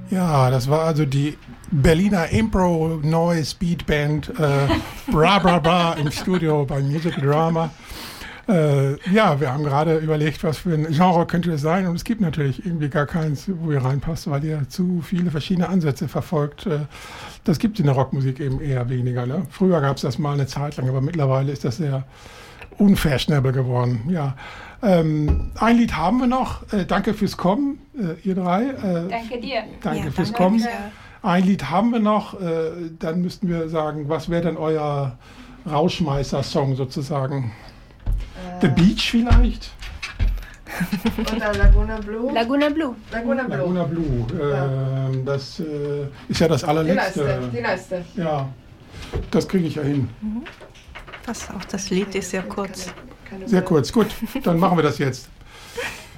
Ja, das war also die Berliner Impro Noise Beat Band Bra Bra Bra im Studio beim Musical Drama. Ja, wir haben gerade überlegt, was für ein Genre könnte es sein, und es gibt natürlich irgendwie gar keins, wo ihr reinpasst, weil ihr zu viele verschiedene Ansätze verfolgt. Das gibt es in der Rockmusik eben eher weniger. Ne? Früher gab es das mal eine Zeit lang, aber mittlerweile ist das sehr unfashionable geworden. Ja. Ein Lied haben wir noch. Danke fürs Kommen, ihr drei. Danke dir. Danke fürs Kommen. Ein Lied haben wir noch. Dann müssten wir sagen, was wäre denn euer Rauschmeister-Song sozusagen? The Beach vielleicht? Oder Laguna Blue? Laguna Blue. Laguna Blue. Das ist ja das allerletzte. Die neueste. Ja, das kriege ich ja hin. Auch das Lied ist sehr kurz. Sehr kurz. Gut, dann machen wir das jetzt.